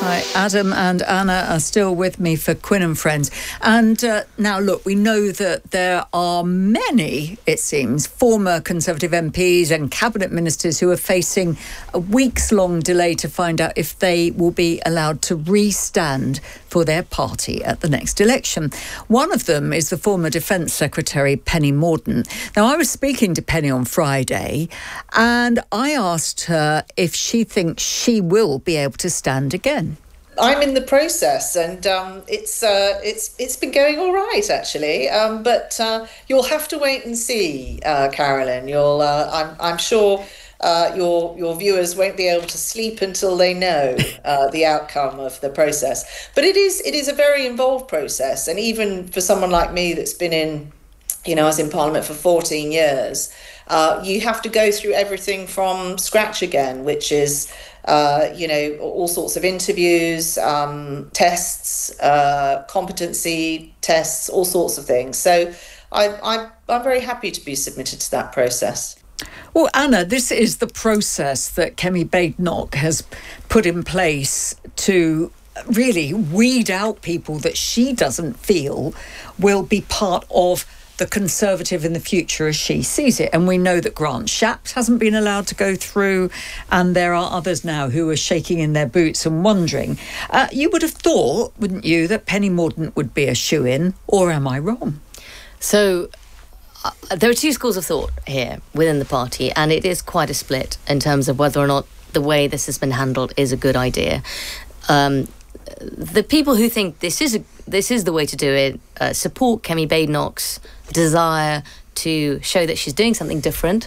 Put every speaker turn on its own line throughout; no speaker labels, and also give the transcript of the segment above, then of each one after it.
Hi, Adam and Anna are still with me for Quinn and Friends. And now, look, we know that there are many, it seems, former Conservative MPs and cabinet ministers who are facing a weeks-long delay to find out if they will be allowed to re-stand for their party at the next election. One of them is the former Defence Secretary, Penny Mordaunt. Now, I was speaking to Penny on Friday, and I asked her if she thinks she will be able to stand again.
I'm in the process, and it's been going all right actually. But you'll have to wait and see, Carolyn. I'm sure your viewers won't be able to sleep until they know the outcome of the process. But it is a very involved process, and even for someone like me that's been in, I was in Parliament for 14 years. You have to go through everything from scratch again, which is, all sorts of interviews, tests, competency tests, all sorts of things. So I'm very happy to be submitted to that process.
Well, Anna, this is the process that Kemi Badenoch has put in place to really weed out people that she doesn't feel will be part of the Conservative in the future as she sees it. And we know that Grant Shapps hasn't been allowed to go through, and there are others now who are shaking in their boots and wondering. You would have thought, wouldn't you, that Penny Mordaunt would be a shoo-in, or am I wrong?
So there are two schools of thought here within the party, and it is quite a split in terms of whether or not the way this has been handled is a good idea. The people who think this is the way to do it support Kemi Badenoch's desire to show that she's doing something different.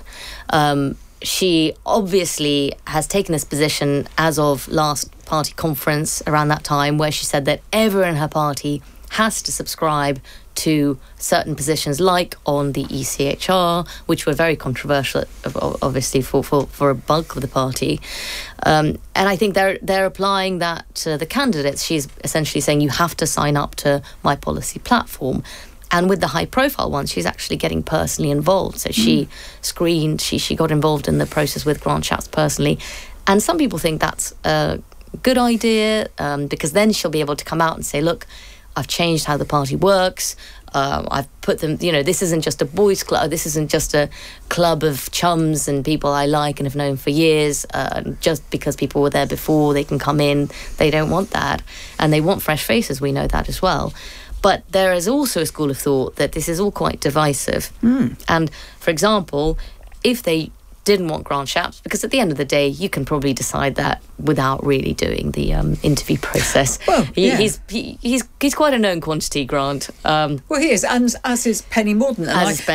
She obviously has taken this position as of last party conference around that time, where she said that everyone in her party has to subscribe to certain positions, like on the ECHR, which were very controversial, obviously, for a bulk of the party. And I think they're applying that to the candidates. She's essentially saying you have to sign up to my policy platform. And with the high-profile ones, she's actually getting personally involved. So she screened, she got involved in the process with Grant Shapps personally. And some people think that's a good idea, because then she'll be able to come out and say, look, I've changed how the party works. I've put them, this isn't just a boys' club. This isn't just a club of chums and people I like and have known for years. Just because people were there before, they can come in. They don't want that. And they want fresh faces. We know that as well. But there is also a school of thought that this is all quite divisive. And, for example, if they didn't want Grant Shapps, because at the end of the day, you can probably decide that without really doing the interview process.
Well,
he's quite a known quantity, Grant.
Well, he is, and as is Penny Mordaunt.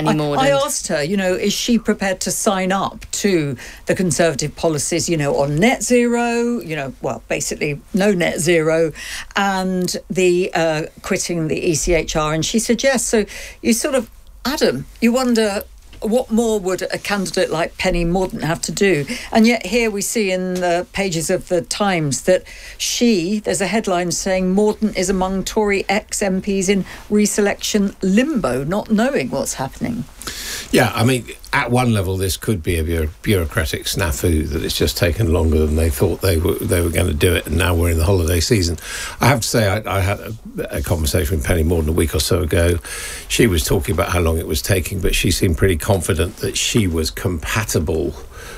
I asked her, is she prepared to sign up to the Conservative policies, on net zero, basically no net zero, and the quitting the ECHR, and she said yes. So you sort of, Adam, you wonder, what more would a candidate like Penny Mordaunt have to do? And yet here we see in the pages of the Times that there's a headline saying Mordaunt is among Tory ex-MPs in reselection limbo, not knowing what's happening.
Yeah, I mean, at one level, this could be a bureaucratic snafu, that it's just taken longer than they thought they were going to do it, and now we're in the holiday season. I have to say, I had a conversation with Penny Mordaunt a week or so ago. She was talking about how long it was taking, but she seemed pretty confident that she was compatible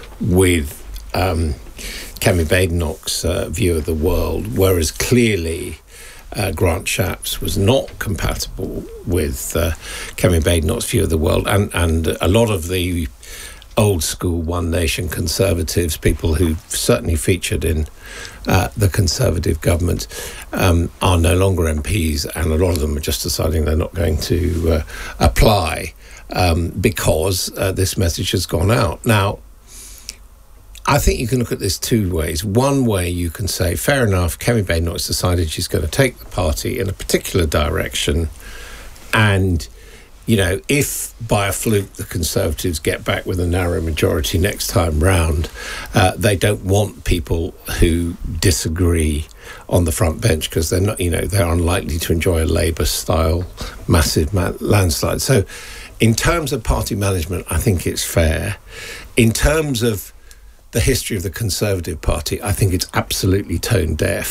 with Kemi Badenoch's view of the world, whereas clearly Grant Shapps was not compatible with Kemi Badenoch's view of the world, and a lot of the old school One Nation Conservatives, people who certainly featured in the Conservative government, are no longer MPs, and a lot of them are just deciding they're not going to apply because this message has gone out. Now, I think you can look at this two ways. One way you can say, fair enough, Kemi Badenoch has decided she's going to take the party in a particular direction, and, if by a fluke the Conservatives get back with a narrow majority next time round, they don't want people who disagree on the front bench, because they're not, they're unlikely to enjoy a Labour-style massive landslide. So in terms of party management, I think it's fair. In terms of the history of the Conservative Party, I think it's absolutely tone deaf.